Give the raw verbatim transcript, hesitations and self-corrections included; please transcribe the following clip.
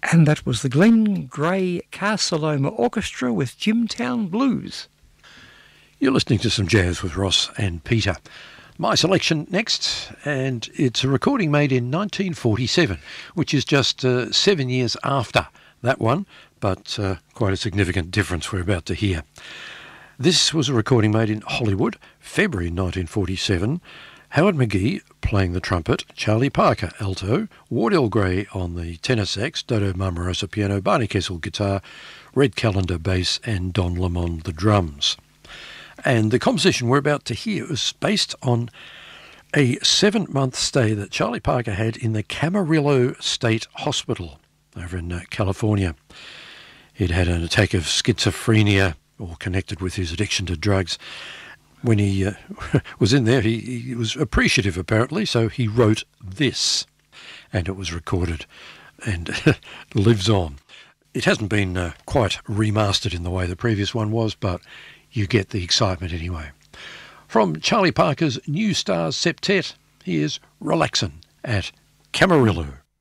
And that was the Glen Gray Carceloma Orchestra with Jimtown Blues. You're listening to some jazz with Ross and Peter. My selection next, and it's a recording made in nineteen forty-seven, which is just uh, seven years after that one, but uh, quite a significant difference we're about to hear. This was a recording made in Hollywood, February nineteen forty-seven. Howard McGhee playing the trumpet, Charlie Parker alto, Wardell Gray on the tenor sax, Dodo Marmarosa piano, Barney Kessel guitar, Red Callender bass, and Don Lemon the drums. And the composition we're about to hear was based on a seven-month stay that Charlie Parker had in the Camarillo State Hospital over in uh, California. He'd had an attack of schizophrenia, all connected with his addiction to drugs. When he uh, was in there, he, he was appreciative, apparently, so he wrote this, and it was recorded and lives on. It hasn't been uh, quite remastered in the way the previous one was, but you get the excitement anyway. From Charlie Parker's New Stars Septet, here's Relaxin' at Camarillo.